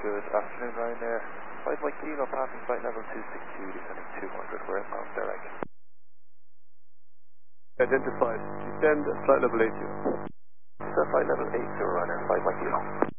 Good afternoon, Ryanair. 5 Mike Kilo, passing flight level 262, descending 200 for inbound direct. Identified. Descend flight level 80. Flight level 80, Ryanair, 5 Mike Kilo.